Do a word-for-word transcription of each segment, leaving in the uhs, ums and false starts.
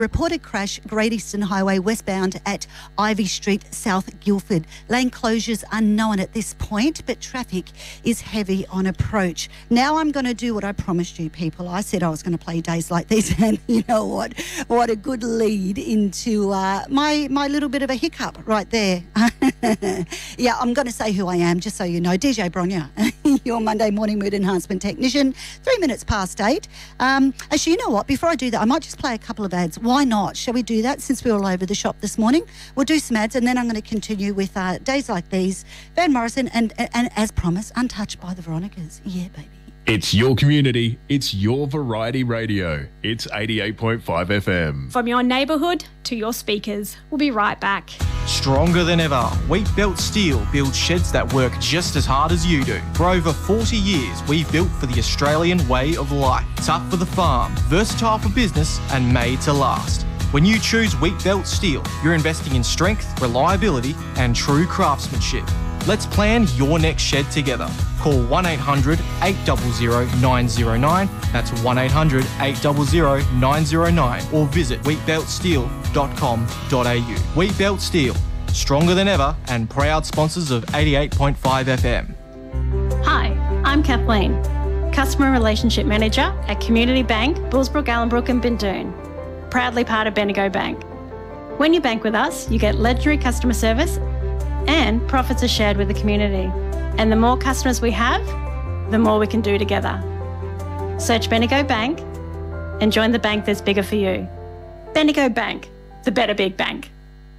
Reported crash, Great Eastern Highway westbound at Ivy Street, South Guildford. Lane closures are known at this point, but traffic is heavy on approach. Now I'm going to do what I promised you people. I said I was going to play days like these, and you know what? What a good lead into uh, my, my little bit of a hiccup right there. Yeah, I'm going to say who I am, just so you know. D J Bronya, your Monday morning mood enhancement technician. Three minutes past eight. Um, actually, you know what? Before I do that, I might just play a couple of ads. Why not? Shall we do that since we're all over the shop this morning? We'll do some ads and then I'm going to continue with uh, days like these. Van Morrison and, and, and as promised, Untouched by the Veronicas. Yeah, baby. It's your community. It's your variety radio. It's eighty-eight point five F M. From your neighbourhood to your speakers. We'll be right back. Stronger than ever, Wheatbelt Steel builds sheds that work just as hard as you do. For over forty years, we've built for the Australian way of life. Tough for the farm, versatile for business, and made to last. When you choose Wheatbelt Steel, you're investing in strength, reliability, and true craftsmanship. Let's plan your next shed together. Call one eight hundred, eight hundred, nine oh nine, that's one eight hundred, eight hundred, nine oh nine, or visit wheatbelt steel dot com dot a u. Wheatbelt Steel, stronger than ever and proud sponsors of eighty-eight point five F M. Hi, I'm Kathleen, Customer Relationship Manager at Community Bank, Bullsbrook, Allenbrook and Bindoon. Proudly part of Bendigo Bank. When you bank with us, you get legendary customer service and profits are shared with the community. And the more customers we have, the more we can do together. Search Bendigo Bank and join the bank that's bigger for you. Bendigo Bank, the better big bank.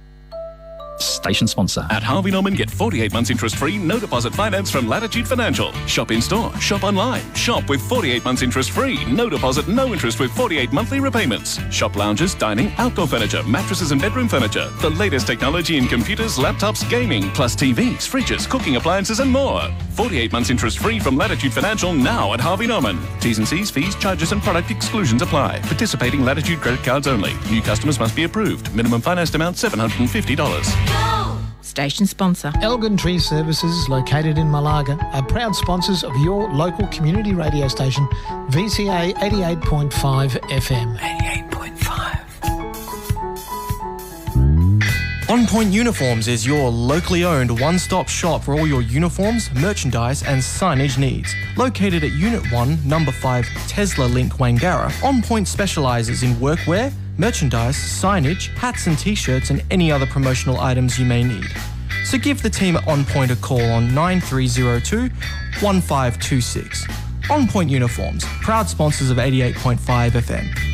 Station sponsor. At Harvey Norman, get forty-eight months interest-free, no deposit finance from Latitude Financial. Shop in-store, shop online. Shop with forty-eight months interest-free, no deposit, no interest with forty-eight monthly repayments. Shop lounges, dining, outdoor furniture, mattresses and bedroom furniture. The latest technology in computers, laptops, gaming, plus T Vs, fridges, cooking appliances and more. forty-eight months interest-free from Latitude Financial now at Harvey Norman. T's and C's, fees, charges and product exclusions apply. Participating Latitude credit cards only. New customers must be approved. Minimum financed amount seven hundred fifty dollars. Station sponsor. Elgin Tree Services, located in Malaga, are proud sponsors of your local community radio station, V C A eighty-eight point five F M. eighty-eight point five. On Point Uniforms is your locally owned one-stop shop for all your uniforms, merchandise and signage needs. Located at Unit one, Number five, Tesla Link, Wangara, On Point specialises in workwear, merchandise, signage, hats and t-shirts and any other promotional items you may need. So give the team at On Point a call on nine three zero two, one five two six. On Point Uniforms, proud sponsors of eighty-eight point five F M.